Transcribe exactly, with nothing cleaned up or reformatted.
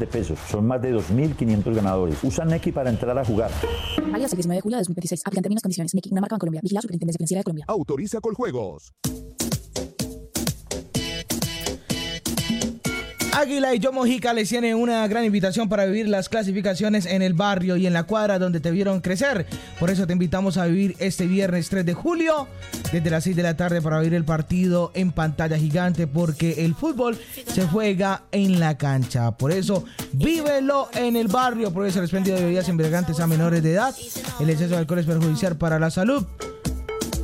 de pesos. Son más de dos mil quinientos ganadores. Usan Nequi para entrar a jugar. Alias el diecinueve de julio de dos mil veintiséis. Aplican términos y condiciones. Nequi, una marca Bancolombia. Vigilado Superintendencia Financiera de Colombia. Autoriza Coljuegos. Águila y Yo Mojica les tienen una gran invitación para vivir las clasificaciones en el barrio y en la cuadra donde te vieron crecer. Por eso te invitamos a vivir este viernes tres de julio desde las seis de la tarde para vivir el partido en pantalla gigante, porque el fútbol se juega en la cancha. Por eso vívelo en el barrio. Por eso el expendio de bebidas embriagantes a menores de edad. El exceso de alcohol es perjudicial para la salud.